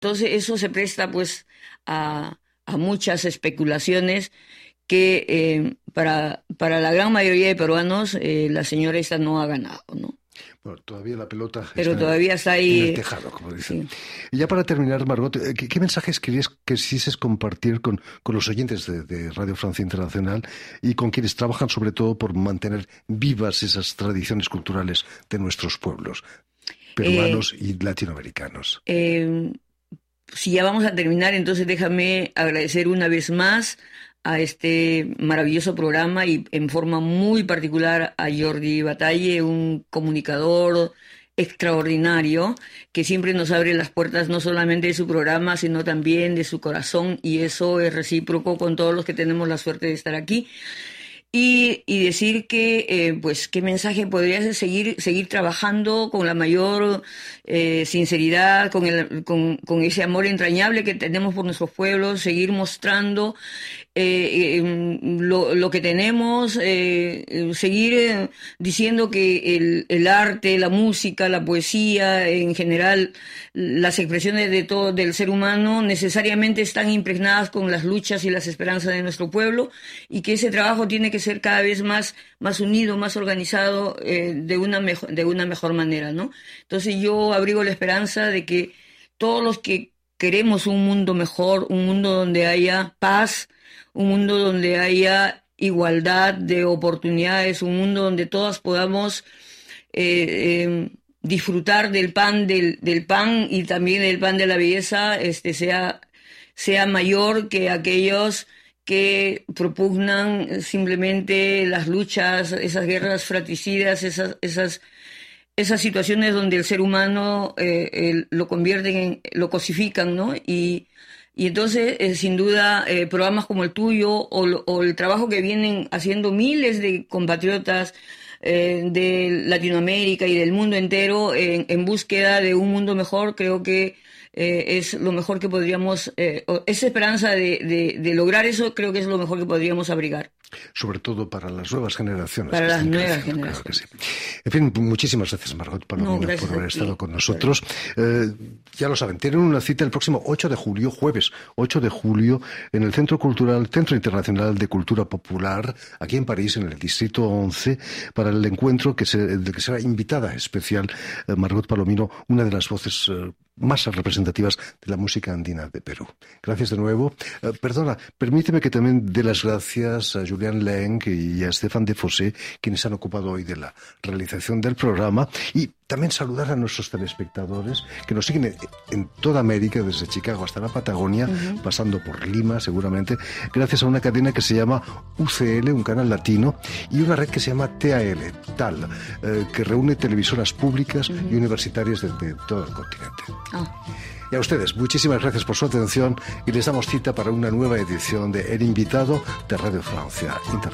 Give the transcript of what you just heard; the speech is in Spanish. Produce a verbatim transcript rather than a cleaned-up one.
Entonces eso se presta pues a, a muchas especulaciones que eh, para, para la gran mayoría de peruanos eh, la señora esta no ha ganado, ¿no? Bueno, todavía la pelota Pero está todavía está ahí en el tejado, como dicen. Sí. Y ya para terminar, Margot, ¿qué, qué mensajes querías que quisieses compartir con, con los oyentes de, de Radio Francia Internacional y con quienes trabajan sobre todo por mantener vivas esas tradiciones culturales de nuestros pueblos, peruanos eh, y latinoamericanos? Eh, si ya vamos a terminar, entonces déjame agradecer una vez más a este maravilloso programa y en forma muy particular a Jordi Bataille, un comunicador extraordinario que siempre nos abre las puertas no solamente de su programa, sino también de su corazón, y eso es recíproco con todos los que tenemos la suerte de estar aquí. Y, y decir que, eh, pues, qué mensaje podría ser seguir, seguir trabajando con la mayor eh, sinceridad, con, el, con, con ese amor entrañable que tenemos por nuestros pueblos, seguir mostrando eh, eh, lo, lo que tenemos, eh, seguir eh, diciendo que el, el arte, la música, la poesía, en general, las expresiones de todo del ser humano necesariamente están impregnadas con las luchas y las esperanzas de nuestro pueblo, y que ese trabajo tiene que ser cada vez más, más unido, más organizado, eh, de una mejor, de una mejor manera, ¿no? Entonces yo abrigo la esperanza de que todos los que queremos un mundo mejor, un mundo donde haya paz, un mundo donde haya igualdad de oportunidades, un mundo donde todas podamos eh, eh, disfrutar del pan, del, del pan y también del pan de la belleza, este, sea, sea mayor que aquellos que propugnan simplemente las luchas, esas guerras fratricidas, esas, esas, esas situaciones donde el ser humano eh, eh, lo convierten en, lo cosifican, ¿no? Y, y entonces, eh, sin duda, eh, programas como el tuyo o, o el trabajo que vienen haciendo miles de compatriotas eh, de Latinoamérica y del mundo entero en, en búsqueda de un mundo mejor, creo que Eh, es lo mejor que podríamos, eh, esa esperanza de, de, de lograr eso, creo que es lo mejor que podríamos abrigar. Sobre todo para las nuevas generaciones. Para las nuevas creciendo, generaciones. Claro que sí. En fin, muchísimas gracias, Margot Palomino, No, por haber ti. estado con nosotros. Eh, ya lo saben, tienen una cita el próximo ocho de julio, jueves ocho de julio, en el Centro Cultural, Centro Internacional de Cultura Popular, aquí en París, en el Distrito once, para el encuentro que, se, de que será invitada especial eh, Margot Palomino, una de las voces eh, más representativas de la música andina de Perú. Gracias de nuevo. Eh, perdona, permíteme que también dé las gracias a Julián Leng y a Stéphane Defossé, quienes han ocupado hoy de la realización del programa, y también saludar a nuestros telespectadores que nos siguen en toda América, desde Chicago hasta la Patagonia, uh-huh. pasando por Lima seguramente, gracias a una cadena que se llama U C L, un canal latino, y una red que se llama T A L, T A L, eh, que reúne televisoras públicas uh-huh. y universitarias de, de todo el continente. Oh. Y a ustedes, muchísimas gracias por su atención y les damos cita para una nueva edición de El Invitado de Radio Francia Internacional.